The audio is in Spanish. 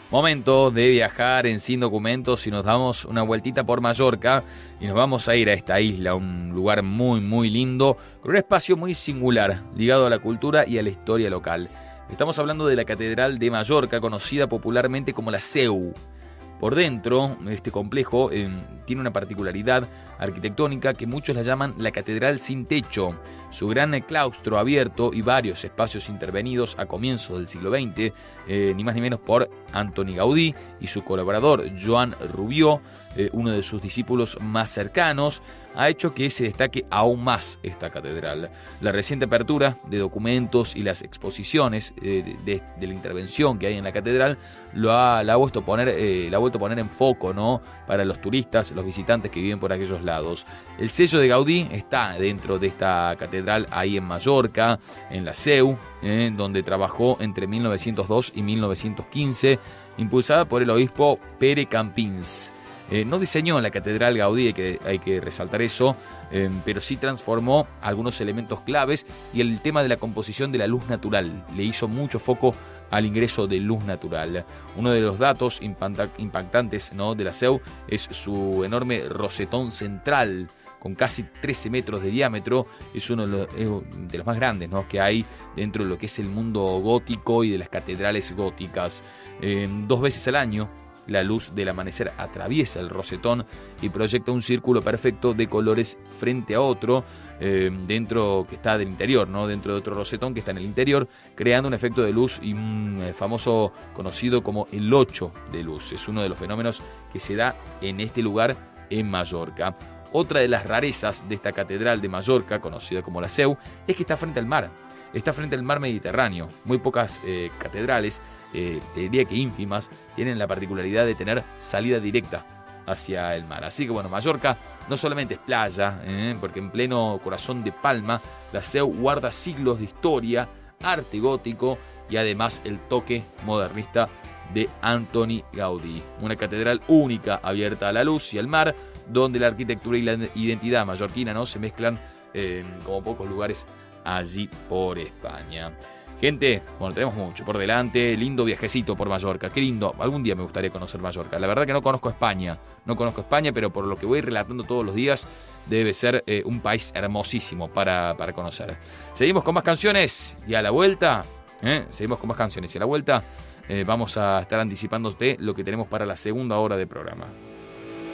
Momento de viajar en Sin Documentos y nos damos una vueltita por Mallorca y nos vamos a ir a esta isla, un lugar muy muy lindo, con un espacio muy singular, ligado a la cultura y a la historia local. Estamos hablando de la Catedral de Mallorca, conocida popularmente como la Seu. Por dentro, este complejo tiene una particularidad arquitectónica que muchos la llaman la Catedral sin techo. Su gran claustro abierto y varios espacios intervenidos a comienzos del siglo XX, ni más ni menos por Antoni Gaudí y su colaborador Joan Rubió, uno de sus discípulos más cercanos, ha hecho que se destaque aún más esta catedral. La reciente apertura de documentos y las exposiciones de la intervención que hay en la catedral la ha vuelto a poner en foco, ¿no?, para los turistas, los visitantes que viven por aquellos lados. El sello de Gaudí está dentro de esta catedral ahí en Mallorca, en la Seu, donde trabajó entre 1902 y 1915, impulsada por el obispo Pere Campins. No diseñó la catedral Gaudí, hay que resaltar eso, pero sí transformó algunos elementos claves y el tema de la composición de la luz natural. Le hizo mucho foco al ingreso de luz natural. Uno de los datos impactantes, ¿no?, de la Seu es su enorme rosetón central, con casi 13 metros de diámetro. Es uno de los más grandes, ¿no?, que hay dentro de lo que es el mundo gótico y de las catedrales góticas. 2 veces al año la luz del amanecer atraviesa el rosetón y proyecta un círculo perfecto de colores frente a otro, dentro que está del interior, ¿no?, dentro de otro rosetón que está en el interior, creando un efecto de luz y un famoso conocido como el 8 de luz. Es uno de los fenómenos que se da en este lugar en Mallorca. Otra de las rarezas de esta catedral de Mallorca, conocida como la Seu, es que está frente al mar. Está frente al mar Mediterráneo. Muy pocas catedrales, te diría que ínfimas, tienen la particularidad de tener salida directa hacia el mar. Así que bueno, Mallorca no solamente es playa, porque en pleno corazón de Palma, la Seu guarda siglos de historia, arte gótico y además el toque modernista de Antoni Gaudí. Una catedral única, abierta a la luz y al mar, donde la arquitectura y la identidad mallorquina, ¿no?, se mezclan como pocos lugares allí por España. Gente, bueno, tenemos mucho por delante, lindo viajecito por Mallorca, qué lindo, algún día me gustaría conocer Mallorca. La verdad que no conozco España, pero por lo que voy relatando todos los días, debe ser un país hermosísimo para conocer. Seguimos con más canciones y a la vuelta, vamos a estar anticipándote lo que tenemos para la segunda hora de programa.